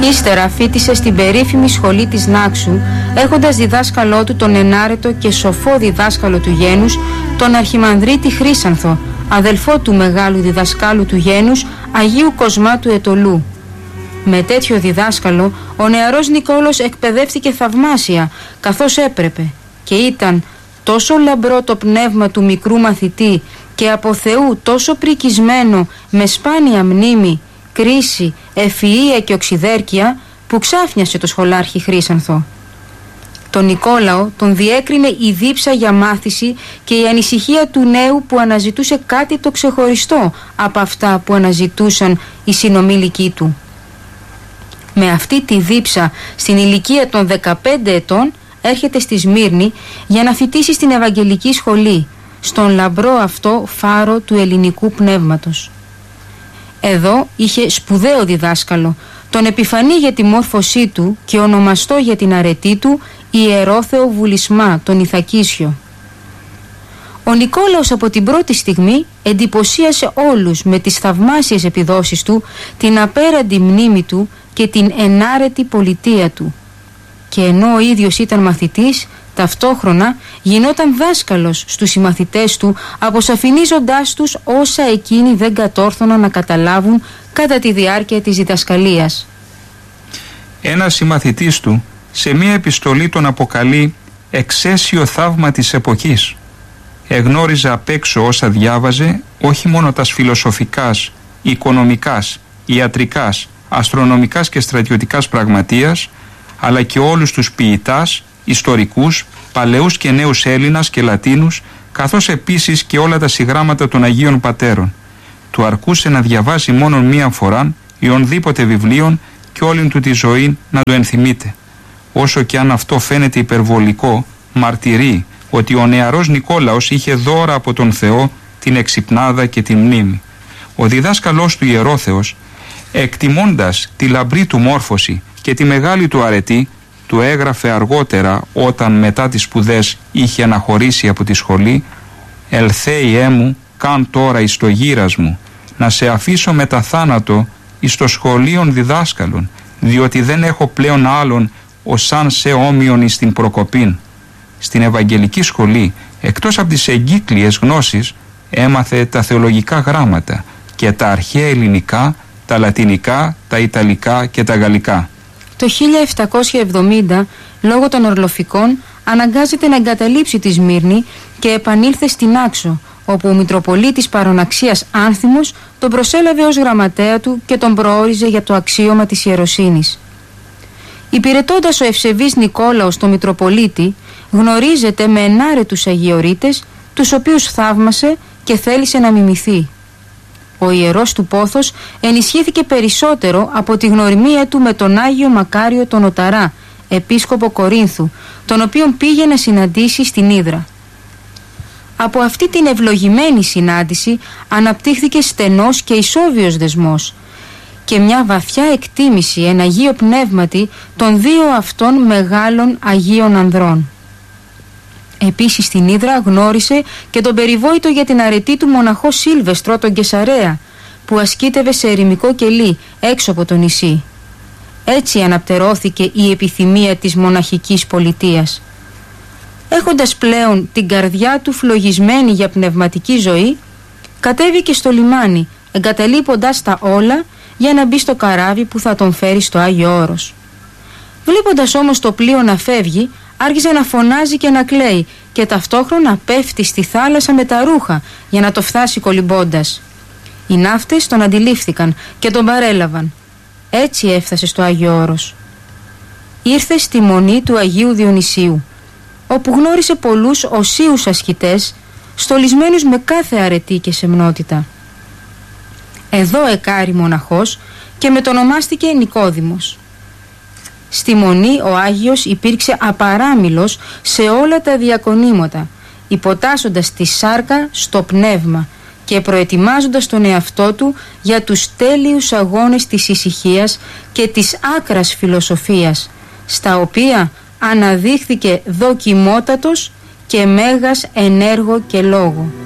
Ύστερα φοίτησε στην περίφημη σχολή της Νάξου, έχοντας διδάσκαλό του τον ενάρετο και σοφό διδάσκαλο του γένους, τον Αρχιμανδρίτη Χρύσανθο, αδελφό του μεγάλου διδασκάλου του γένους, Αγίου Κοσμά του Ετωλού. Με τέτοιο διδάσκαλο, ο νεαρός Νικόλαος εκπαιδεύτηκε θαυμάσια, καθώς έπρεπε, και ήταν τόσο λαμπρό το πνεύμα του μικρού μαθητή και από Θεού τόσο πρικισμένο με σπάνια μνήμη, κρίση, ευφυΐα και οξυδέρκεια, που ξάφνιασε το σχολάρχη Χρύσανθο. Τον Νικόλαο τον διέκρινε η δίψα για μάθηση και η ανησυχία του νέου που αναζητούσε κάτι το ξεχωριστό από αυτά που αναζητούσαν οι συνομήλικοί του. Με αυτή τη δίψα, στην ηλικία των 15 ετών, έρχεται στη Σμύρνη για να φοιτήσει στην Ευαγγελική Σχολή, στον λαμπρό αυτό φάρο του ελληνικού πνεύματος. Εδώ είχε σπουδαίο διδάσκαλο, τον επιφανή για τη μόρφωσή του και ονομαστό για την αρετή του Ιερόθεο Βουλισμά, τον Ιθακίσιο. Ο Νικόλαος από την πρώτη στιγμή εντυπωσίασε όλους με τις θαυμάσιες επιδόσεις του, την απέραντη μνήμη του και την ενάρετη πολιτεία του. Και ενώ ο ίδιος ήταν μαθητής, ταυτόχρονα γινόταν δάσκαλος στους συμμαθητές του, αποσαφηνίζοντάς τους όσα εκείνοι δεν κατόρθωναν να καταλάβουν κατά τη διάρκεια της διδασκαλίας. Ένας συμμαθητής του σε μία επιστολή τον αποκαλεί εξαίσιο θαύμα της εποχής. Εγνώριζε απ' έξω όσα διάβαζε, όχι μόνο τας φιλοσοφικάς, οικονομικάς, ιατρικάς, αστρονομικάς και στρατιωτικάς πραγματείας, αλλά και όλους τους ποιητάς, ιστορικούς, παλαιούς και νέους Έλληνας και Λατίνους, καθώς επίσης και όλα τα συγγράμματα των Αγίων Πατέρων. Του αρκούσε να διαβάσει μόνον μία φορά ιονδήποτε βιβλίων και όλη του τη ζωή να το ενθυμείται. Όσο και αν αυτό φαίνεται υπερβολικό, μαρτυρεί ότι ο νεαρός Νικόλαος είχε δώρα από τον Θεό την εξυπνάδα και την μνήμη. Ο διδάσκαλός του Ιερόθεος, εκτιμώντας τη λαμπρή του μόρφωση και τη μεγάλη του αρετή, του έγραφε αργότερα, όταν μετά τις σπουδές είχε αναχωρήσει από τη σχολή, «Ελθέιέ μου, καν τώρα εις το γύρας μου, να σε αφήσω μετά θάνατο εις το σχολείον διδάσκαλον, διότι δεν έχω πλέον άλλον ως σαν σε όμοιον εις την προκοπήν». Στην Ευαγγελική Σχολή, εκτός από τις εγκύκλιες γνώσεις, έμαθε τα θεολογικά γράμματα και τα αρχαία ελληνικά, τα λατινικά, τα ιταλικά και τα γαλλικά. Το 1770, λόγω των ορλοφικών, αναγκάζεται να εγκαταλείψει τη Σμύρνη και επανήλθε στην Άξο, όπου ο Μητροπολίτης Παροναξίας Άνθιμος τον προσέλαβε ως γραμματέα του και τον προόριζε για το αξίωμα της ιεροσύνης. Υπηρετώντας ο ευσεβής Νικόλαος τον Μητροπολίτη, γνωρίζεται με ενάρετους αγιορείτες, τους οποίους θαύμασε και θέλησε να μιμηθεί. Ο ιερός του Πόθος ενισχύθηκε περισσότερο από τη γνωριμία του με τον Άγιο Μακάριο τον Οταρά, επίσκοπο Κορίνθου, τον οποίον πήγε να συναντήσει στην Ύδρα. Από αυτή την ευλογημένη συνάντηση αναπτύχθηκε στενός και ισόβιος δεσμός και μια βαθιά εκτίμηση εν Αγίο Πνεύματι των δύο αυτών μεγάλων Αγίων Ανδρών. Επίσης στην Ύδρα γνώρισε και τον περιβόητο για την αρετή του μοναχό Σίλβεστρο τον Κεσαρέα, που ασκήτευε σε ερημικό κελί έξω από το νησί. Έτσι αναπτερώθηκε η επιθυμία της μοναχικής πολιτείας. Έχοντας πλέον την καρδιά του φλογισμένη για πνευματική ζωή, κατέβηκε στο λιμάνι, εγκαταλείποντας τα όλα για να μπει στο καράβι που θα τον φέρει στο Άγιο Όρος. Βλέποντας όμως το πλοίο να φεύγει, άρχισε να φωνάζει και να κλαίει και ταυτόχρονα πέφτει στη θάλασσα με τα ρούχα για να το φτάσει κολυμπώντας. Οι ναύτες τον αντιλήφθηκαν και τον παρέλαβαν. Έτσι έφτασε στο Άγιο Όρος. Ήρθε στη μονή του Αγίου Διονυσίου, όπου γνώρισε πολλούς οσίους ασκητές, στολισμένους με κάθε αρετή και σεμνότητα. Εδώ εκάρη μοναχός και μετονομάστηκε Νικόδημος. Στη μονή ο Άγιος υπήρξε απαράμιλος σε όλα τα διακονήματα, υποτάσσοντας τη σάρκα στο πνεύμα και προετοιμάζοντας τον εαυτό του για τους τέλειους αγώνες της ησυχίας και της άκρας φιλοσοφίας, στα οποία αναδείχθηκε δοκιμότατος και μέγας ενέργο και λόγο.